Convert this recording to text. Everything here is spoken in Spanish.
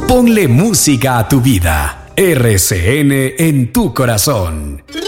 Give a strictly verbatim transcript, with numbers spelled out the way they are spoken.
Ponle música a tu vida. R C N en tu corazón.